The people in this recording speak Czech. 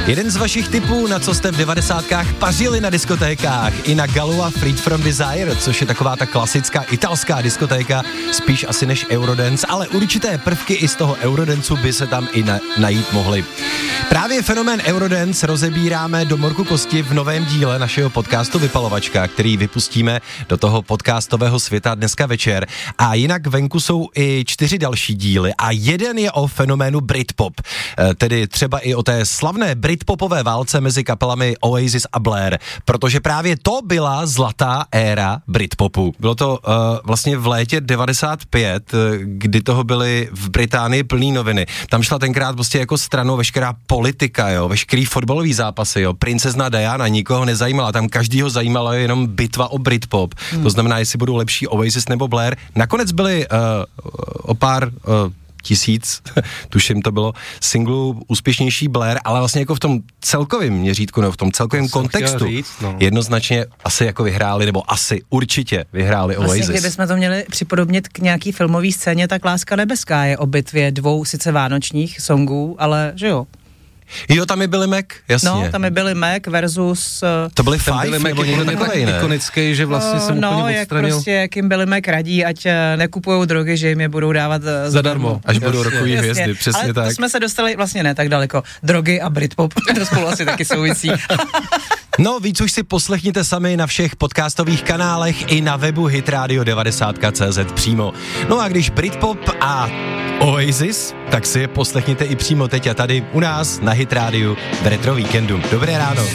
Jeden z vašich tipů, na co jste v 90kách pařili na diskotékách, i na Galu a Freed from Desire, což je taková ta klasická italská diskotéka, spíš asi než Eurodance, ale určité prvky i z toho Eurodanceu by se tam i najít mohly. Právě fenomén Eurodance rozebíráme do morku kosti v novém díle našeho podcastu Vypalovačka, který vypustíme do toho podcastového světa dneska večer. A jinak venku jsou i 4 další díly a jeden je o fenoménu Britpop, tedy třeba i o té slavné britpopové válce mezi kapelami Oasis a Blair, protože právě to byla zlatá éra Britpopu. Bylo to vlastně v létě 95, kdy toho byly v Británii plný noviny. Tam šla tenkrát prostě jako stranou veškerá politika, jo, veškerý fotbalový zápasy, jo, princezna Diana nikoho nezajímala, tam každýho zajímala jenom bitva o Britpop. To znamená, jestli budou lepší Oasis nebo Blair. Nakonec byly o pár tisíc, tuším to bylo, singlů úspěšnější Blair, ale vlastně jako v tom celkovém měřítku, no, v tom celkovém kontextu jednoznačně asi jako vyhráli, nebo asi určitě vyhráli Oasis. Vlastně, kdybychom to měli připodobnit k nějaký filmový scéně, tak Láska nebeská je o bitvě 2 sice vánočních songů, ale že jo. Jo, tam je Billy Mac, jasně. No, tam je Billy Mac versus... To byly Five, nebo někdo takovej, ne? Ikonický, že vlastně jsem úplně odstranil. Jak prostě, jak jim Billy Mac radí, ať nekupujou drogy, že jim je budou dávat zadarmo. Až budou rokový hvězdy, přesně ale tak. Ale to jsme se dostali vlastně ne tak daleko. Drogy a Britpop, to spolu asi taky souvisí. No, víc už si poslechněte sami na všech podcastových kanálech i na webu hitradio90.cz přímo. No a když Britpop a Oasis, tak si je poslechněte i přímo teď a tady u nás na Hit Radio v Retro Víkendu. Dobré ráno.